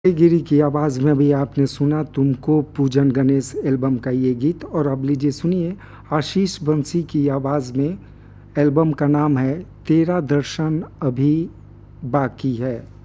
गिरी की आवाज़ में भी आपने सुना तुमको पूजन गणेश एल्बम का ये गीत। और अब लीजिए सुनिए आशीष बंसी की आवाज़ में। एल्बम का नाम है तेरा दर्शन अभी बाकी है।